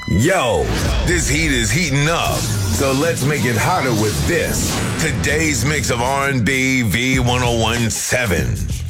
Yo, this heat is heating up. So let's make it hotter with this. Today's mix of R&B V1017.